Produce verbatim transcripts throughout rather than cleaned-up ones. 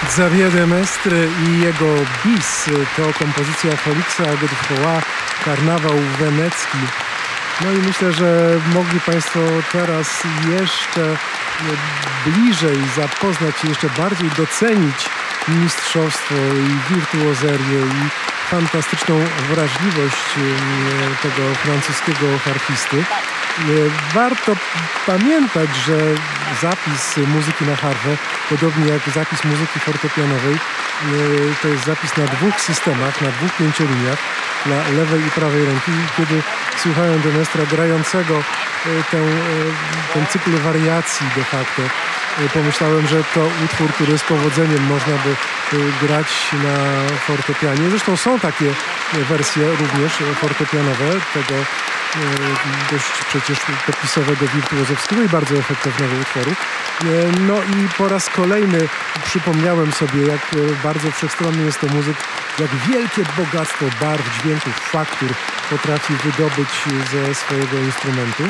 Xavier de Mestre i jego bis to kompozycja Felixa Godefroy, Karnawał Wenecki. No i myślę, że mogli Państwo teraz jeszcze bliżej zapoznać się, jeszcze bardziej docenić mistrzostwo i wirtuozerię i fantastyczną wrażliwość tego francuskiego harfisty. Warto pamiętać, że zapis muzyki na harfę, podobnie jak zapis muzyki fortepianowej, to jest zapis na dwóch systemach, na dwóch pięcioliniach, dla lewej i prawej ręki. Kiedy słuchałem de Mestra grającego tę, ten cykl wariacji de facto, pomyślałem, że to utwór, który z powodzeniem można by grać na fortepianie. Zresztą są takie wersje również fortepianowe tego dość przecież popisowego, wirtuozowskiego i bardzo efektownego utworu. No i po raz kolejny przypomniałem sobie, jak bardzo wszechstronny jest to muzyk, jak wielkie bogactwo barw, dźwięków, faktur potrafi wydobyć ze swojego instrumentu.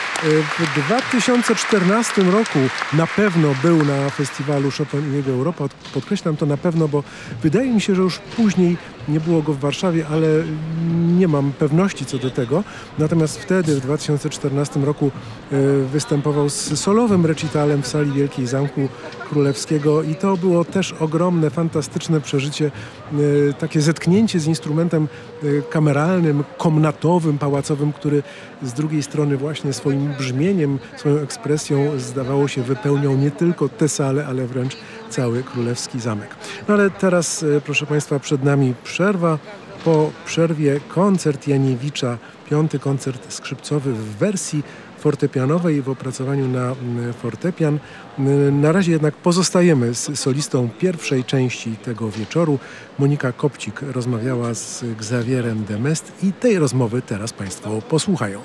W dwa tysiące czternastym roku na pewno był na festiwalu Chopin i jego Europa. Podkreślam to na pewno, bo wydaje mi się, że już później nie było go w Warszawie, ale nie mam pewności co do tego. Natomiast wtedy w dwa tysiące czternastym roku występował z solowym recitalem w sali Wielkiej Zamku Królewskiego i to było też ogromne, fantastyczne przeżycie. Takie zetknięcie z instrumentem kameralnym, komnatowym, pałacowym, który z drugiej strony właśnie swoim brzmieniem, swoją ekspresją zdawało się wypełniał nie tylko tę salę, ale wręcz cały Królewski Zamek. No ale teraz, proszę Państwa, przed nami przerwa. Po przerwie koncert Janiewicza, piąty koncert skrzypcowy w wersji fortepianowej w opracowaniu na fortepian. Na razie jednak pozostajemy z solistą pierwszej części tego wieczoru. Monika Kopcik rozmawiała z Xavierem de Mestre i tej rozmowy teraz Państwo posłuchają.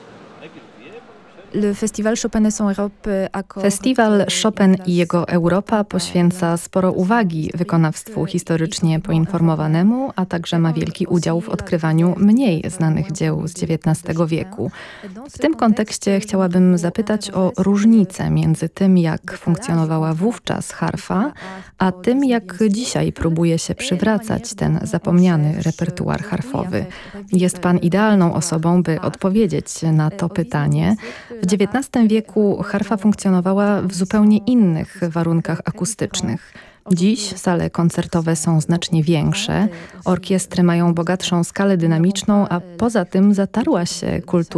Festiwal Chopin i jego Europa poświęca sporo uwagi wykonawstwu historycznie poinformowanemu, a także ma wielki udział w odkrywaniu mniej znanych dzieł z dziewiętnastego wieku. W tym kontekście chciałabym zapytać o różnicę między tym, jak funkcjonowała wówczas harfa, a tym, jak dzisiaj próbuje się przywracać ten zapomniany repertuar harfowy. Jest pan idealną osobą, by odpowiedzieć na to pytanie. W dziewiętnastym wieku harfa funkcjonowała w zupełnie innych warunkach akustycznych. Dziś sale koncertowe są znacznie większe, orkiestry mają bogatszą skalę dynamiczną, a poza tym zatarła się kultura